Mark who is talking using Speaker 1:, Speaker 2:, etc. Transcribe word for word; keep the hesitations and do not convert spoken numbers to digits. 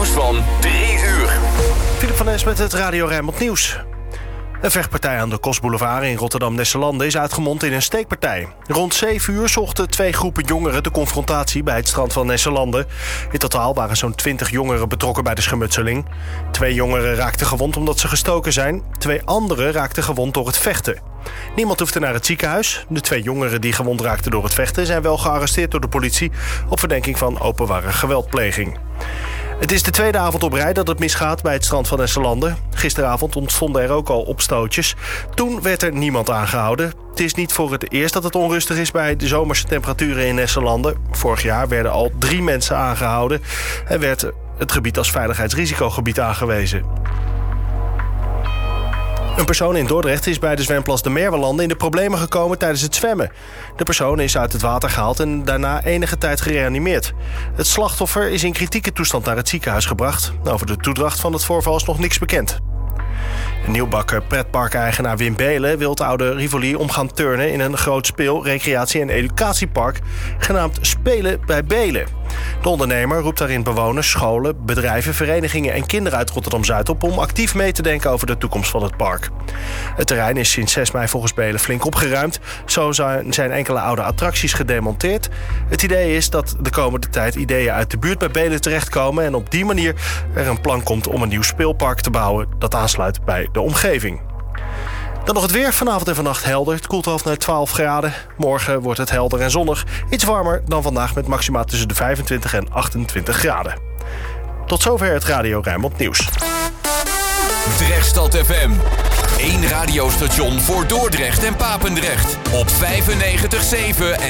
Speaker 1: nieuws van drie uur.
Speaker 2: Philip van Es met het Radio Rijnmond Nieuws. Een vechtpartij aan de Kosboulevard in Rotterdam-Nesselanden is uitgemond in een steekpartij. Rond zeven uur zochten twee groepen jongeren de confrontatie bij het strand van Nesselanden. In totaal waren zo'n twintig jongeren betrokken bij de schermutseling. Twee jongeren raakten gewond omdat ze gestoken zijn. Twee anderen raakten gewond door het vechten. Niemand hoefde naar het ziekenhuis. De twee jongeren die gewond raakten door het vechten zijn wel gearresteerd door de politie op verdenking van openbare geweldpleging. Het is de tweede avond op rij dat het misgaat bij het strand van Nesselanden. Gisteravond ontstonden er ook al opstootjes. Toen werd er niemand aangehouden. Het is niet voor het eerst dat het onrustig is bij de zomerse temperaturen in Nesselanden. Vorig jaar werden al drie mensen aangehouden en werd het gebied als veiligheidsrisicogebied aangewezen. Een persoon in Dordrecht is bij de zwemplas de Merwelanden in de problemen gekomen tijdens het zwemmen. De persoon is uit het water gehaald en daarna enige tijd gereanimeerd. Het slachtoffer is in kritieke toestand naar het ziekenhuis gebracht. Over de toedracht van het voorval is nog niks bekend. Nieuwbakker pretparkeigenaar Wim Beelen wil het oude Rivoli om gaan turnen in een groot speel-, recreatie- en educatiepark genaamd Spelen bij Beelen. De ondernemer roept daarin bewoners, scholen, bedrijven, verenigingen en kinderen uit Rotterdam-Zuid op om actief mee te denken over de toekomst van het park. Het terrein is sinds zes mei volgens Beelen flink opgeruimd. Zo zijn enkele oude attracties gedemonteerd. Het idee is dat de komende tijd ideeën uit de buurt bij Beelen terechtkomen en op die manier er een plan komt om een nieuw speelpark te bouwen dat aansluit bij de omgeving. Dan nog het weer. Vanavond en vannacht helder. Het koelt af naar twaalf graden. Morgen wordt het helder en zonnig. Iets warmer dan vandaag met maxima tussen de vijfentwintig en achtentwintig graden. Tot zover het Radio Rijnmond Nieuws.
Speaker 1: Drechtstad F M. Eén radiostation voor Dordrecht en Papendrecht. Op vijfennegentig komma zeven